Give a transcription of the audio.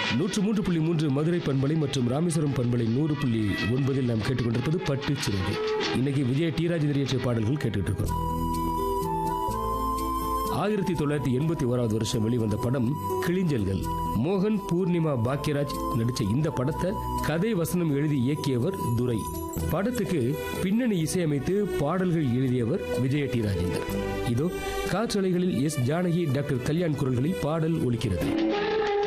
103.3 மதுரை பண்பலை மற்றும் ராமேஸ்வரம் பண்பலை 100.9 நாம் கேட்டுக்கொண்டிருப்பது பட்டு சிறகு. இன்னைக்கு விஜய டி ராஜேந்திர இயற்றிய பாடல்கள் கேட்டுட்டு இருக்கோம். 1981 வருஷம் வெளிவந்த படம் கிளிஞ்சல்கள். மோகன், பூர்ணிமா, பாக்யராஜ் நடிச்ச இந்த படத்தை கதை வசனம் எழுதி இயக்கியவர் துரை. படத்துக்கு பின்னணி இசையமைத்து பாடல்கள் எழுதியவர் விஜய டி ராஜேந்தர். இதோ காற்றலைகளில் எஸ் ஜானகி, டாக்டர் கல்யாண் குரல்களில் பாடல் ஒலிக்கிறது.